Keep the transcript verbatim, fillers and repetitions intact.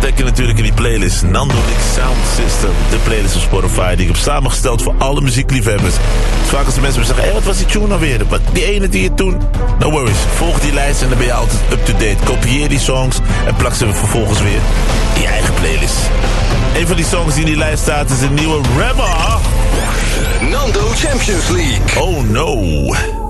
ontdek je natuurlijk in die playlist Nando Nick Sound System. De playlist op Spotify die ik heb samengesteld voor alle muziekliefhebbers. Dus vaak als de mensen me zeggen, hé, hey, wat was die tune nou weer? Wat, die ene die je toen... No worries, volg die lijst en dan ben je altijd up-to-date. Kopieer die songs en plak ze vervolgens weer in je eigen playlist. Een van die songs die in die lijst staat is een nieuwe Rema. Nando Champions League. Oh no.